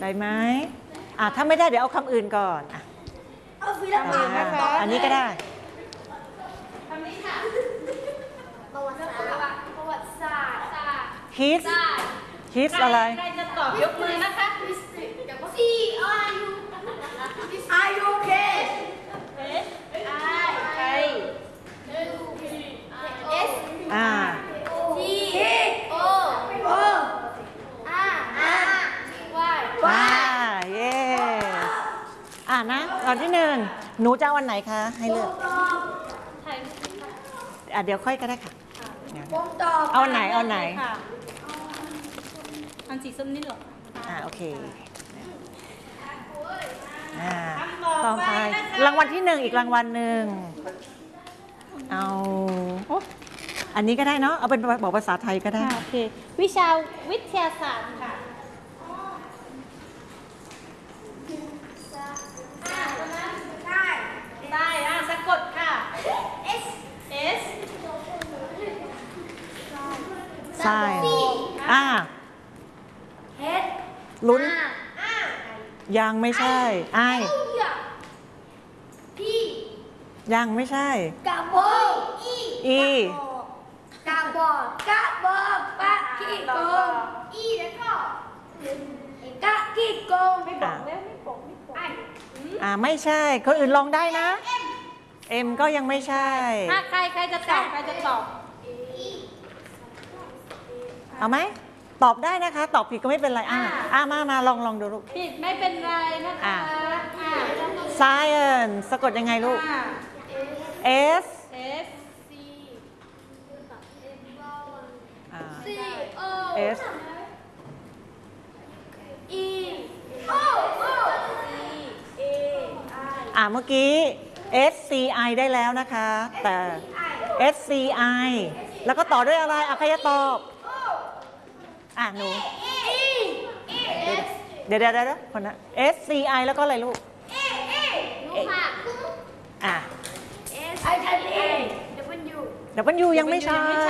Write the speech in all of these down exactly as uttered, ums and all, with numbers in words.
ได้ไหมอ่ะถ้าไม่ได้เดี๋ยวเอาคำอื่นก่อนอ่ะเอาฟิลปานะคะอันนี้ก็ได้คำนี้ค่ะประวัติศาสตร์ประวัติศาสตร์ his his อะไรใครจะตอบยกมือนะคะ C are you are you okay S I S อ่า T O O R R Y อ่าเย้อ่านะตอนที่หนึ่งหนูจะเอาวันไหนคะให้เลือกอ่ะเดี๋ยวค่อยก็ได้ค่ะผมตอบเอาไหนเอาไหนอันสีส้มนี่หรออ่าโอเคอ่าต่อไปรางวัลที่หนึ่งอีกรางวัลหนึ่งเอาอันนี้ก็ได้เนาะเอาเป็นบอกภาษาไทยก็ได้โอเควิชาวิทยาศาสตร์ค่ะได้อ่ะสะกดค่ะ S S ใช่อ่าลุ้นยังไม่ใช่ไอยังไม่ใช่กะโบอีกะบอกกะบอกปะกี้โกงอีแล้วก็กะกี้โกงไม่บอกแล้วไม่บอกไม่บอกอ่าไม่ใช่คนอื่นลองได้นะเอ็มก็ยังไม่ใช่ถ้าใครใครจะตอบใครจะตอบเอาไหมตอบได้นะคะตอบผิดก็ไม่เป็นไรอ่าอ่ามามาลองลองดูลูกผิดไม่เป็นไรนะคะ science สะกดยังไงลูก S S C S E O A อ่าเมื่อกี้ S C I ได้แล้วนะคะแต่ S C I แล้วก็ต่อด้วยอะไรอ่ะใครจะตอบอ่ะหนูเดี๋ยวเดี๋ยวเดี๋ยวคนนะ S C I แล้วก็อะไรลูกอ่ะ S I T W W ยังไม่ใช่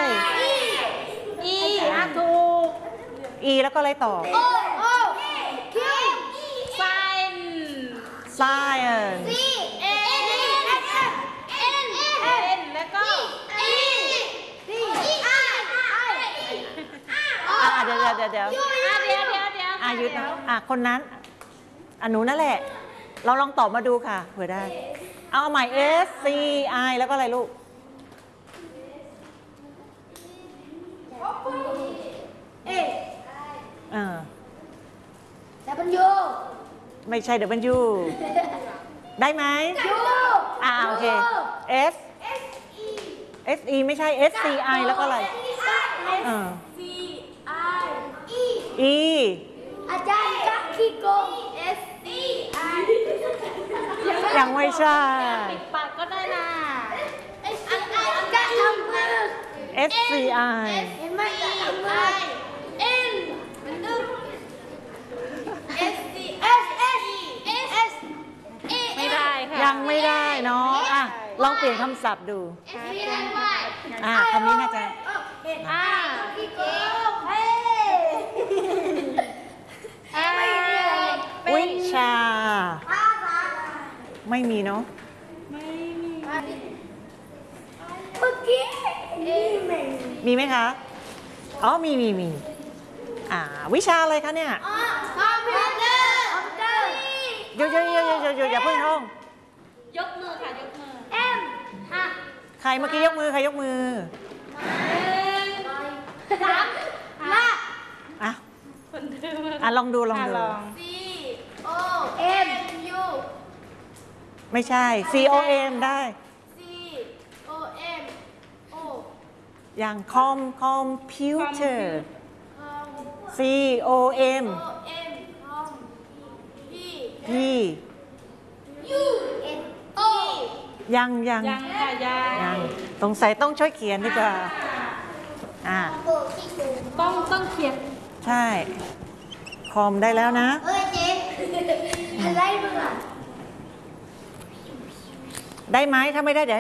E อ่ะถูก E แล้วก็อะไรต่อ O O Q Sign Science C A N N N แล้วก็ E D I อ่ะเดี๋ยวเดี๋ยวเดี๋ยวเดี๋ยวเดี๋ยวเดี๋ยวเดี๋ยวเดี๋ยวอ่ะยุดนะอ่ะคนนั้นอ่ะหนูนั่นแหละเราลองตอบมาดูค่ะเผื่อได้เอาใหม่ S C I แล้วก็อะไรลูกเอเออ W ไม่ใช่ W ได้ไหม U อ่าโอเค S S E ไม่ใช่ S C I แล้วก็อะไรเออ C I E E อาจารย์กักขี้โกง S C I ยังไม่ใช่ปิดปากก็ได้นะอันอันกักทำมือ S C I เห็นไหมกักทำมือ N มันดึง S C S S S ไม่ได้ค่ะยังไม่ได้เนาะอ่ะลองเปลี่ยนคำศัพท์ดูอ่ะคำนี้น่าจะอ่าขี้โกงเฮ้วิชาไม่มีเนาะไม่มีเมื่อกี้มีไหมคะอ๋อมีมีมีอ่าวิชาอะไรคะเนี่ยอ๋อคอมพิวเตอร์คอมพิวเตอร์หยุดหยุดหยุดหยุดหยุดหยุดอย่าเพิ่งท่องยกมือค่ะยกมือ M ค่ะใครเมื่อกี้ยกมือใครยกมือสามละอ่ะอ่ะลองดูลองดู C O M U ไม่ใช่ C O M ได้ C O M O อย่างคอมคอมพิวเตอร์ C O M O M คอม P P U N O ยังยังยังค่ะยังยังสงสัยต้องช่วยเขียนดีกว่าอ่าต้องต้องเขียนใช่คอมได้แล้วนะเอ้ยเจ๊อะไรมึงอ่ะได้ไหมถ้าไม่ได้เดี๋ยว